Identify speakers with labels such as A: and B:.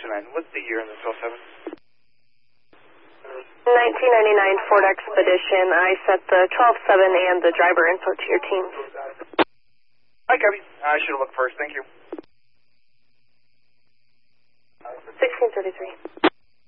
A: 29. What's the year in the 12-7?
B: 1999 Ford Expedition. I sent the 12-7 and the driver info to your team.
A: Hi, copy. I should have looked first. Thank you.
B: 1633.